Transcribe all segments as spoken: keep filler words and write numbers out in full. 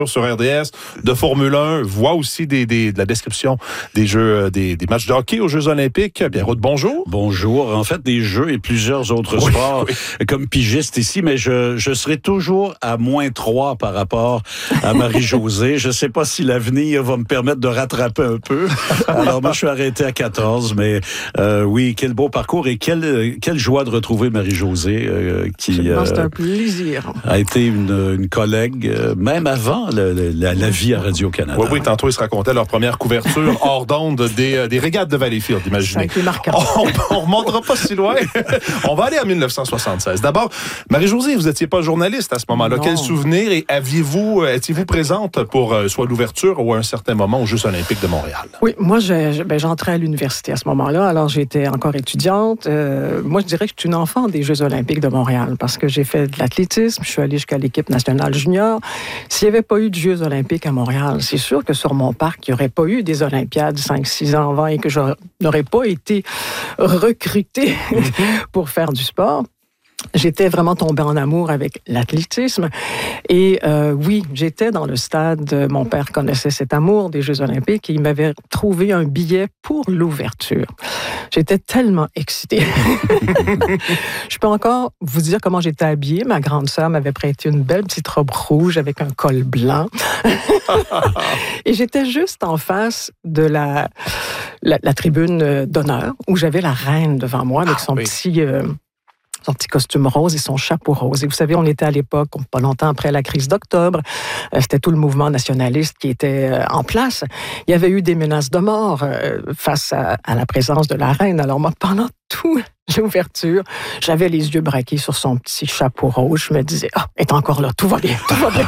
sur R D S, de Formule un, voit aussi des, des, de la description des jeux, des, des matchs de hockey aux Jeux olympiques. Bien, Ruth, bonjour. Bonjour. En fait, des jeux et plusieurs autres oui, sports oui. comme pigiste ici, mais je, je serai toujours à moins trois par rapport à Marie-Josée. Je ne sais pas si l'avenir va me permettre de rattraper un peu. Alors, moi, je suis arrêté à quatorze, mais euh, oui, quel beau parcours et quelle, quelle joie de retrouver Marie-Josée euh, qui euh, c'est un plaisir. a été une, une collègue, euh, même avant Le, le, la, la vie à Radio-Canada. Oui, oui, tantôt, ils se racontaient leur première couverture hors d'onde des, des régates de Valleyfield, imaginez. Ça a été marquant. On ne remontera pas si loin. On va aller en dix-neuf cent soixante-seize. D'abord, Marie-Josée, vous n'étiez pas journaliste à ce moment-là. Non. Quel souvenir et aviez-vous, étiez-vous présente pour euh, soit l'ouverture ou à un certain moment aux Jeux olympiques de Montréal? Oui, moi, je, ben, j'entrais à l'université à ce moment-là. Alors, j'étais encore étudiante. Euh, moi, je dirais que je suis une enfant des Jeux olympiques de Montréal parce que j'ai fait de l'athlétisme. Je suis allée jusqu'à l'équipe nationale junior. S'il n'y avait pas eu de Jeux olympiques à Montréal, c'est sûr que sur mon parc, il n'y aurait pas eu des Olympiades cinq six ans avant et que je n'aurais pas été recrutée pour faire du sport. J'étais vraiment tombée en amour avec l'athlétisme. Et euh, oui, j'étais dans le stade. Mon père connaissait cet amour des Jeux olympiques et il m'avait trouvé un billet pour l'ouverture. J'étais tellement excitée. Je peux encore vous dire comment j'étais habillée. Ma grande sœur m'avait prêté une belle petite robe rouge avec un col blanc. Et j'étais juste en face de la, la, la tribune d'honneur où j'avais la reine devant moi avec son ah, oui. petit... Euh, son petit costume rose et son chapeau rose. Et vous savez, on était à l'époque, pas longtemps après la crise d'octobre, euh, c'était tout le mouvement nationaliste qui était euh, en place. Il y avait eu des menaces de mort euh, face à, à la présence de la reine. Alors moi, pendant toute l'ouverture, j'avais les yeux braqués sur son petit chapeau rose. Je me disais, ah, elle est encore là, tout va bien, tout va bien.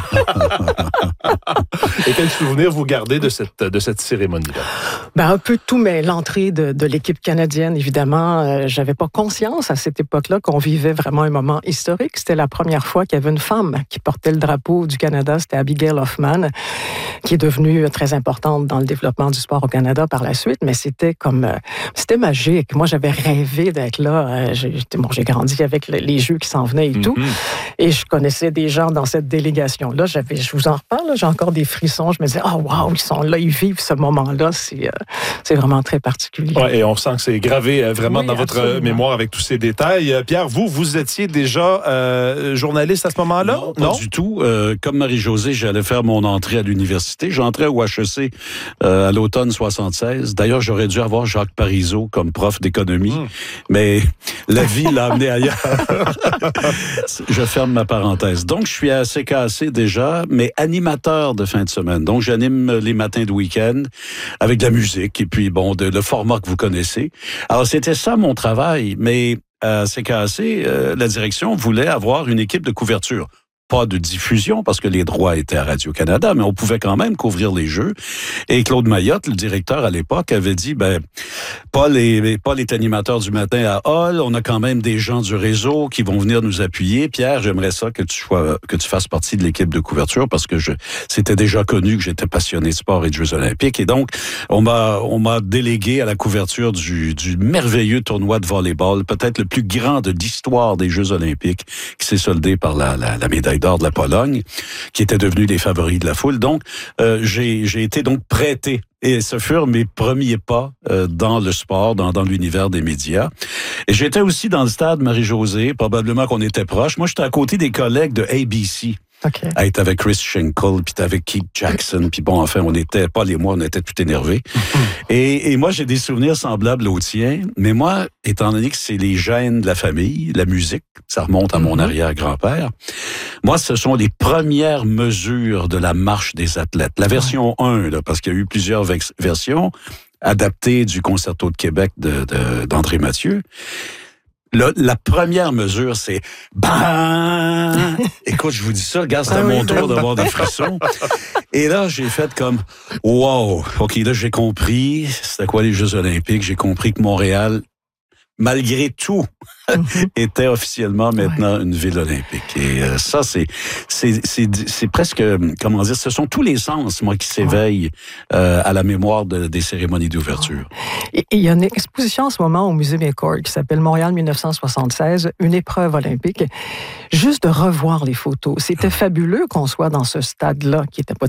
Et quel souvenir vous gardez de cette, de cette cérémonie-là? Ben, un peu tout, mais l'entrée de, de l'équipe canadienne, évidemment, euh, j'avais pas conscience à cette époque-là qu'on vivait vraiment un moment historique. C'était la première fois qu'il y avait une femme qui portait le drapeau du Canada. C'était Abigail Hoffman, qui est devenue très importante dans le développement du sport au Canada par la suite, mais c'était comme, euh, c'était magique. Moi, j'avais rêvé d'être là. Euh, j'ai, bon, j'ai grandi avec le, les jeux qui s'en venaient et mm-hmm. tout, et je connaissais des gens dans cette délégation-là. J'avais, je vous en reparle, là, j'ai encore des frissons. Je me disais, oh wow, ils sont là, ils vivent ce moment-là. C'est, euh, c'est vraiment très particulier. Ouais, et on sent que c'est gravé euh, vraiment oui, dans absolument. Votre mémoire avec tous ces détails. Euh, Pierre, vous, vous étiez déjà euh, journaliste à ce moment-là? Non, pas non? du tout. Euh, comme Marie-Josée, j'allais faire mon entrée à l'université. J'entrais au H E C euh, à l'automne soixante-seize. D'ailleurs, j'aurais dû avoir Jacques Parizeau comme prof d'économie, mmh. mais la vie l'a amené ailleurs. Je ferme ma parenthèse. Donc, je suis à C K C déjà, mais animateur de fin de semaine. Donc, j'anime les matins de week-end avec de la musique et puis, bon, de, le format que vous connaissez. Alors, c'était ça mon travail, mais à C K C, euh, la direction voulait avoir une équipe de couverture. Pas de diffusion, parce que les droits étaient à Radio-Canada, mais on pouvait quand même couvrir les jeux. Et Claude Mayotte, le directeur à l'époque, avait dit, ben, Paul est, Paul est animateur du matin à Hall, on a quand même des gens du réseau qui vont venir nous appuyer. Pierre, j'aimerais ça que tu sois, que tu fasses partie de l'équipe de couverture, parce que je, c'était déjà connu que j'étais passionné de sport et de Jeux olympiques. Et donc, on m'a, on m'a délégué à la couverture du, du merveilleux tournoi de volleyball, peut-être le plus grand de l'histoire des Jeux olympiques, qui s'est soldé par la, la, la médaille d'or de la Pologne, qui étaient devenus les favoris de la foule. Donc, euh, j'ai, j'ai été donc prêté. Et ce furent mes premiers pas euh, dans le sport, dans, dans l'univers des médias. Et j'étais aussi dans le stade Marie-Josée, probablement qu'on était proches. Moi, j'étais à côté des collègues de A B C. Okay. Elle était avec Chris Schenkel, puis avec Keith Jackson, puis bon, enfin, on était, pas les moi, on était tout énervés. et, et moi, j'ai des souvenirs semblables aux tiens, mais moi, étant donné que c'est les gènes de la famille, la musique, ça remonte à mon mm-hmm. arrière-grand-père, moi, ce sont les premières mesures de la marche des athlètes. La version ouais. un, là, parce qu'il y a eu plusieurs vex- versions adaptées du Concerto de Québec de, de, d'André Mathieu. Le, la première mesure, c'est ben. Écoute, je vous dis ça, regarde, c'est à mon tour d'avoir des frissons. Et là, j'ai fait comme wow. OK, là, j'ai compris c'était quoi les Jeux olympiques. J'ai compris que Montréal, malgré tout, était officiellement maintenant ouais. une ville olympique. Et euh, ça, c'est, c'est, c'est, c'est presque, comment dire, ce sont tous les sens, moi, qui s'éveillent euh, à la mémoire de, des cérémonies d'ouverture. Et il y a une exposition en ce moment au Musée McCord qui s'appelle Montréal dix-neuf cent soixante-seize, une épreuve olympique. Juste de revoir les photos. C'était fabuleux qu'on soit dans ce stade-là, qui n'était pas